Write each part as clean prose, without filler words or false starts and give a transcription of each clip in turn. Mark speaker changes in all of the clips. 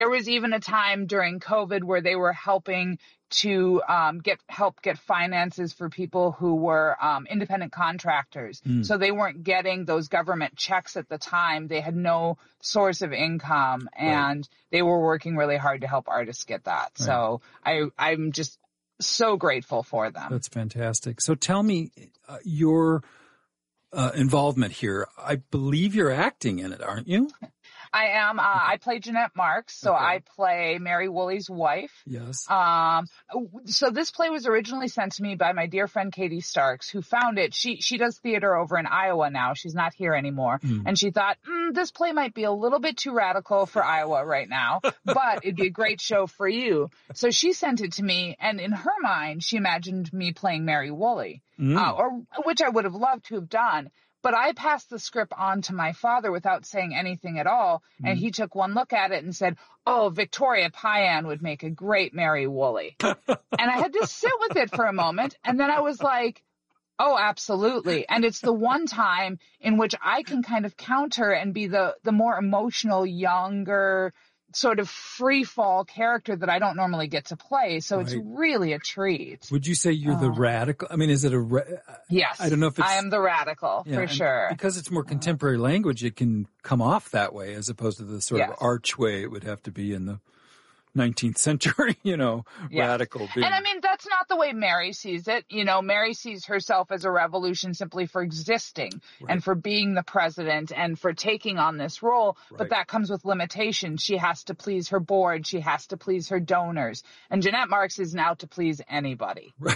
Speaker 1: There was even a time during COVID where they were helping to get finances for people who were independent contractors. So they weren't getting those government checks at the time. They had no source of income, and they were working really hard to help artists get that. Right. So I'm just so grateful for them.
Speaker 2: That's fantastic. So tell me your involvement here. I believe you're acting in it, aren't you?
Speaker 1: I am. I play Jeanette Marks, so okay. I play Mary Woolley's wife.
Speaker 2: Yes.
Speaker 1: So this play was originally sent to me by my dear friend Katie Starks, who found it. She does theater over in Iowa now. She's not here anymore. And she thought, this play might be a little bit too radical for Iowa right now, but it'd be a great show for you. So she sent it to me, and in her mind, she imagined me playing Mary Woolley, or which I would have loved to have done. But I passed the script on to my father without saying anything at all, and he took one look at it and said, oh, Victoria Payan would make a great Mary Woolley. And I had to sit with it for a moment, and then I was like, oh, absolutely. And it's the one time in which I can kind of counter and be the more emotional, younger, sort of free fall character that I don't normally get to play. So it's really a treat.
Speaker 2: Would you say you're the radical? I mean, is it
Speaker 1: yes.
Speaker 2: I don't know if it's,
Speaker 1: I am the radical for sure.
Speaker 2: Because it's more contemporary language, it can come off that way as opposed to the sort of arch way it would have to be in the 19th century, radical. Being.
Speaker 1: And I mean, that's not the way Mary sees it. Mary sees herself as a revolution simply for existing and for being the president and for taking on this role. Right. But that comes with limitations. She has to please her board. She has to please her donors. And Jeanette Marks is now to please anybody.
Speaker 2: Right.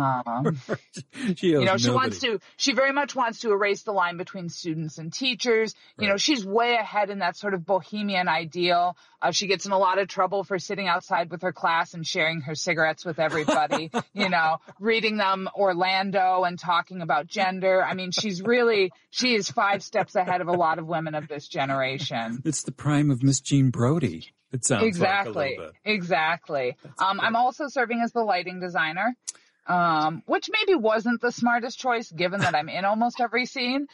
Speaker 1: She very much wants to erase the line between students and teachers. Right. She's way ahead in that sort of bohemian ideal. She gets in a lot of trouble for sitting outside with her class and sharing her cigarettes with everybody, reading them Orlando and talking about gender. I mean, she is 5 steps ahead of a lot of women of this generation.
Speaker 2: It's the prime of Miss Jean Brodie. It sounds
Speaker 1: exactly,
Speaker 2: like a little bit.
Speaker 1: Exactly. I'm also serving as the lighting designer. Which maybe wasn't the smartest choice given that I'm in almost every scene.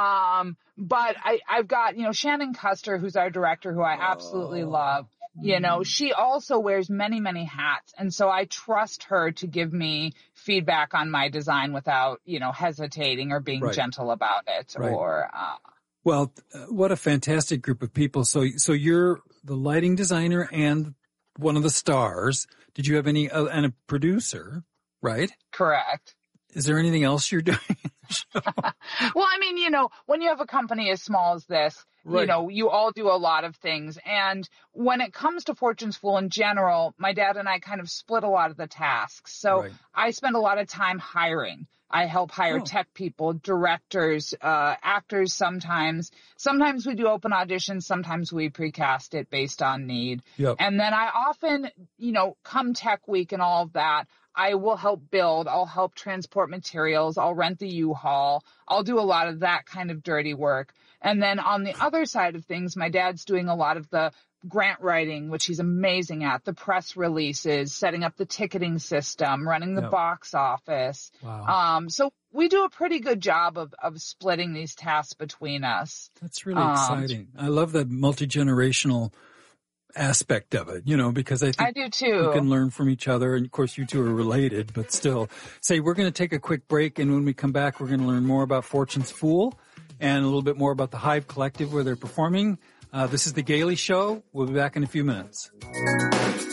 Speaker 1: But I've got, Shannon Custer, who's our director, who I absolutely love. She also wears many, many hats. And so I trust her to give me feedback on my design without, hesitating or being gentle about it
Speaker 2: Well, what a fantastic group of people. So you're the lighting designer and one of the stars. Did you have any, and a producer? Right?
Speaker 1: Correct.
Speaker 2: Is there anything else you're doing in the show?
Speaker 1: Well, I mean, when you have a company as small as this, you all do a lot of things. And when it comes to Fortune School in general, my dad and I kind of split a lot of the tasks. So I spend a lot of time hiring. I help hire tech people, directors, actors sometimes. Sometimes we do open auditions. Sometimes we precast it based on need. Yep. And then I often, come tech week and all of that, I will help build. I'll help transport materials. I'll rent the U-Haul. I'll do a lot of that kind of dirty work. And then on the other side of things, my dad's doing a lot of the grant writing, which he's amazing at, the press releases, setting up the ticketing system, running the box office.
Speaker 2: Wow.
Speaker 1: So we do a pretty good job of splitting these tasks between us.
Speaker 2: That's really exciting. I love that multi-generational aspect of it, because I think
Speaker 1: I do too.
Speaker 2: We can learn from each other. And of course, you two are related, but still. We're going to take a quick break. And when we come back, we're going to learn more about Fortune's Fool and a little bit more about the Hive Collective where they're performing. This is The Gailey Show. We'll be back in a few minutes.